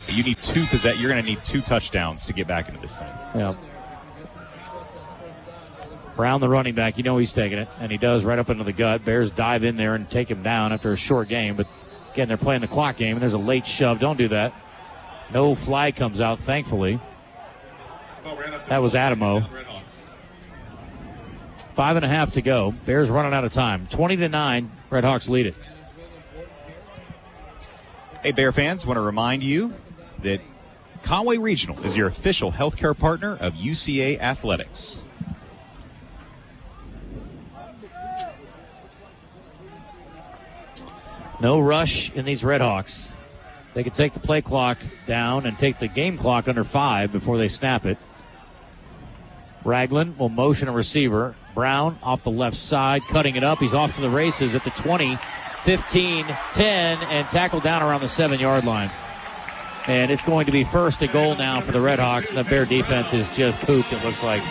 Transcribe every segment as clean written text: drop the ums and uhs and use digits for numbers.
You need you're going to need 2 touchdowns to get back into this thing. Yeah. Brown, the running back, he's taking it, and he does right up into the gut. Bears dive in there and take him down after a short game. But, again, they're playing the clock game, and there's a late shove. Don't do that. No flag comes out, thankfully. That was Adamo. 5.5 to go. Bears running out of time. 20-9, Redhawks lead it. Hey, Bear fans, want to remind you that Conway Regional is your official healthcare partner of UCA Athletics. No rush in these Redhawks. They can take the play clock down and take the game clock under 5 before they snap it. Ragland will motion a receiver. Brown off the left side, cutting it up. He's off to the races at the 20, 15, 10, and tackled down around the 7-yard line. And it's going to be 1st and goal now for the Redhawks, and the Bear defense is just pooped, it looks like.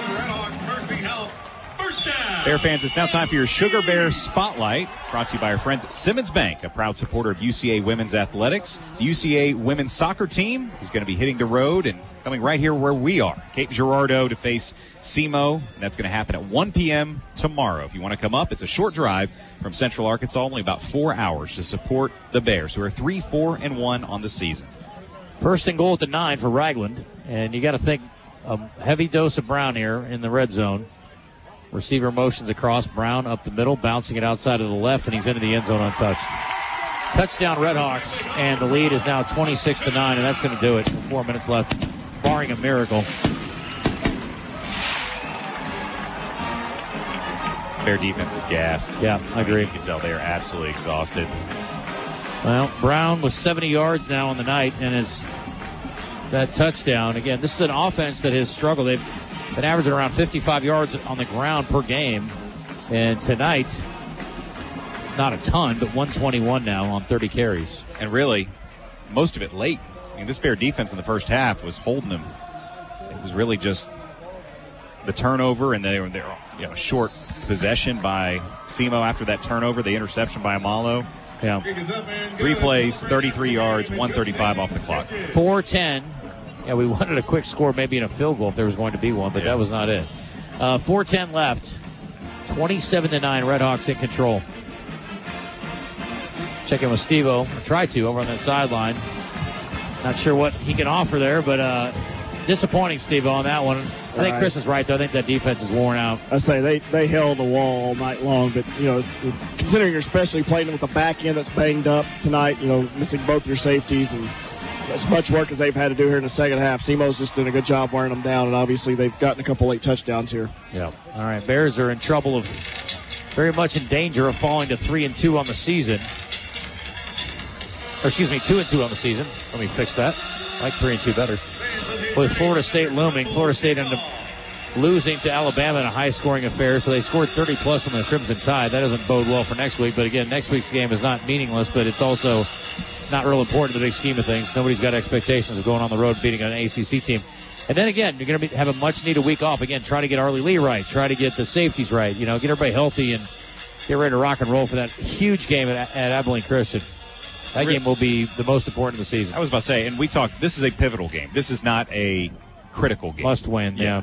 Bear fans, it's now time for your Sugar Bear Spotlight, brought to you by our friends at Simmons Bank, a proud supporter of UCA Women's Athletics. The UCA Women's Soccer team is going to be hitting the road and coming right here where we are, Cape Girardeau, to face SEMO, and that's going to happen at 1 p.m. tomorrow. If you want to come up, it's a short drive from Central Arkansas, only about 4 hours to support the Bears, who are 3-4-1 on the season. 1st and goal at the 9 for Ragland, and you got to think a heavy dose of Brown here in the red zone. Receiver motions across. Brown up the middle, bouncing it outside to the left, and he's into the end zone untouched. Touchdown Redhawks, and the lead is now 26-9, and that's going to do it with 4 minutes left, barring a miracle. Bear defense is gassed. Yeah, I agree. You can tell they're absolutely exhausted. Well, Brown was 70 yards now on the night, and that touchdown. Again, this is an offense that has struggled. They've been averaging around 55 yards on the ground per game. And tonight, not a ton, but 121 now on 30 carries. And really, most of it late. I mean, this Bear defense in the first half was holding them. It was really just the turnover, and they were short possession by SEMO after that turnover, the interception by Amalo. Yeah. 3 plays, 33 yards, 1:35 off the clock. 4-10. Yeah, we wanted a quick score, maybe in a field goal if there was going to be one, but that was not it. 4:10 left. 27-9, Redhawks in control. Check in with Steve-O. Try to over on that sideline. Not sure what he can offer there, but disappointing, Steve-O, on that one. I think Chris is right, though. I think that defense is worn out. I say they held the wall all night long, but, considering you're especially playing with a back end that's banged up tonight, missing both your safeties and as much work as they've had to do here in the second half. SEMO's just doing a good job wearing them down, and obviously they've gotten a couple late touchdowns here. Yeah. All right, Bears are in trouble very much in danger of falling to 3-2 on the season. Or, 2-2 on the season. Let me fix that. I like 3-2 better. With Florida State looming, Florida State ended up losing to Alabama in a high-scoring affair, so they scored 30-plus on the Crimson Tide. That doesn't bode well for next week, but again, next week's game is not meaningless, but it's also not real important in the big scheme of things. Nobody's got expectations of going on the road and beating an ACC team. And then again, you're going to have a much-needed week off. Again, try to get Arlie Lee right. Try to get the safeties right. Get everybody healthy and get ready to rock and roll for that huge game at Abilene Christian. That game will be the most important of the season. I was about to say, and we talked, this is a pivotal game. This is not a critical game. Must win, yeah.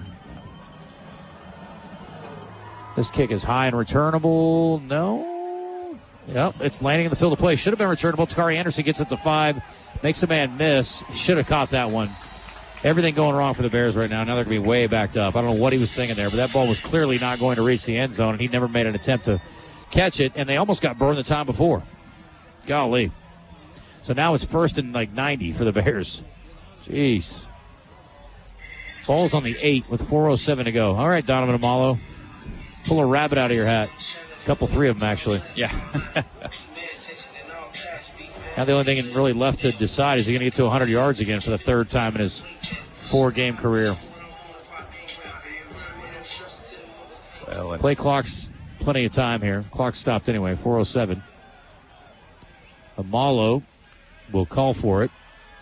This kick is high and returnable. No. Yep, it's landing in the field of play. Should have been returnable. Takari Anderson gets it to 5, makes the man miss. Should have caught that one. Everything going wrong for the Bears right now. Now they're going to be way backed up. I don't know what he was thinking there, but that ball was clearly not going to reach the end zone, and he never made an attempt to catch it, and they almost got burned the time before. Golly. So now it's 1st and 90 for the Bears. Jeez. Ball's on the 8 with 4:07 to go. All right, Donovan Amalo. Pull a rabbit out of your hat. Three of them, actually. Yeah. Now the only thing really left to decide is he going to get to 100 yards again for the 3rd time in his 4-game career. Well, play clock's plenty of time here. Clock stopped anyway, 4:07. Amalo will call for it.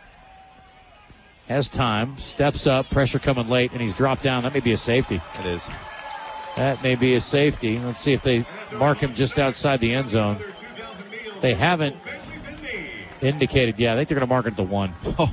Has time, steps up, pressure coming late, and he's dropped down. That may be a safety. It is. That may be a safety. Let's see if they mark him just outside the end zone. They haven't indicated. Yeah, I think they're going to mark it at the 1.